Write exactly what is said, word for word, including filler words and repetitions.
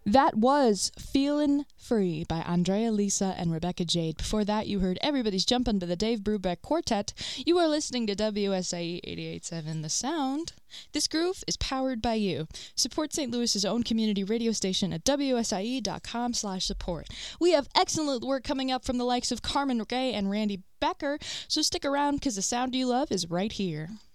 That was Feelin' Free by Andrea Lisa and Rebecca Jade. Before that, you heard Everybody's Jumpin' by the Dave Brubeck Quartet. You are listening to W S I E eighty-eight point seven The Sound. This groove is powered by you. Support Saint Louis's own community radio station at W S I E dot com slash support. We have excellent work coming up from the likes of Carmen Gay and Randy Becker, so stick around because the sound you love is right here.